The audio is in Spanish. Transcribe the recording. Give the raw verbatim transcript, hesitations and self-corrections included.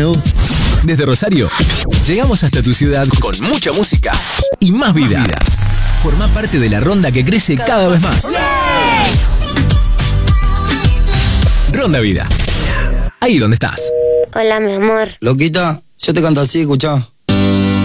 Me gusta. Desde Rosario, llegamos hasta tu ciudad con mucha música y más vida. Más vida. Forma parte de la ronda que crece cada, cada vez más. Yeah. Ronda Vida. Ahí donde estás. Hola, mi amor. Loquita, yo te canto así, escuchá.